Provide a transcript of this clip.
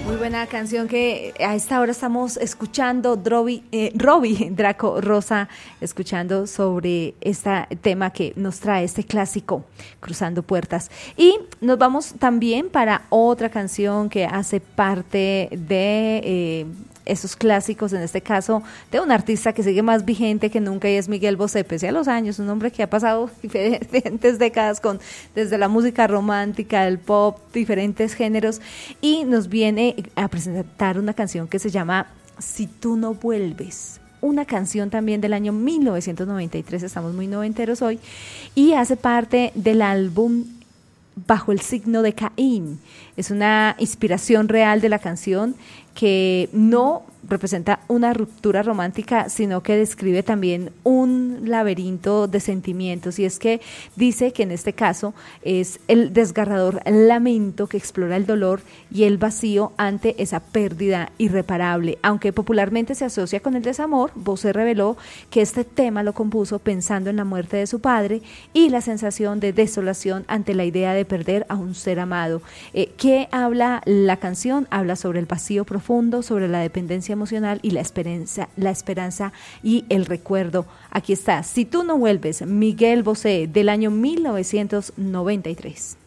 Muy buena canción que a esta hora estamos escuchando, Robbie Draco Rosa, escuchando sobre este tema que nos trae este clásico, Cruzando Puertas. Y nos vamos también para otra canción que hace parte de esos clásicos, en este caso de un artista que sigue más vigente que nunca y es Miguel Bosé, pese a los años, un hombre que ha pasado diferentes décadas desde la música romántica, el pop, diferentes géneros, y nos viene a presentar una canción que se llama Si tú no vuelves, una canción también del año 1993, estamos muy noventeros hoy, y hace parte del álbum Bajo el signo de Caín. Es una inspiración real de la canción que no representa una ruptura romántica, sino que describe también un laberinto de sentimientos, y es que dice que en este caso es el desgarrador lamento que explora el dolor y el vacío ante esa pérdida irreparable. Aunque popularmente se asocia con el desamor, Bosé reveló que este tema lo compuso pensando en la muerte de su padre y la sensación de desolación ante la idea de perder a un ser amado. ¿Qué habla la canción? Habla sobre el vacío profundo, sobre la dependencia emocional y la esperanza y el recuerdo. Aquí está, Si tú no vuelves, Miguel Bosé, del año 1993.